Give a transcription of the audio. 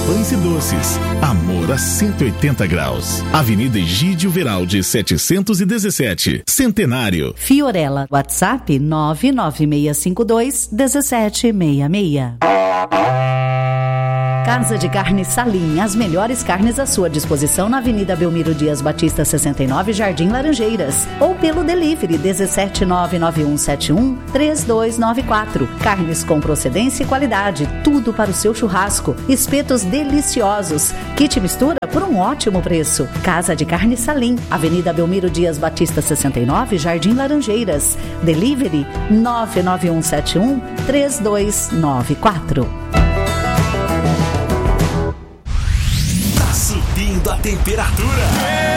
pães e doces. Amor a 180 graus. Avenida Egídio Veraldi, 717. Centenário. Fiorella, WhatsApp 99652-1766. Casa de Carne Salim, as melhores carnes à sua disposição na Avenida Belmiro Dias Batista 69, Jardim Laranjeiras, ou pelo delivery 17991713294. Carnes com procedência e qualidade, tudo para o seu churrasco. Espetos deliciosos, kit mistura por um ótimo preço. Casa de Carne Salim, Avenida Belmiro Dias Batista 69, Jardim Laranjeiras. Delivery 991713294. Subindo a temperatura.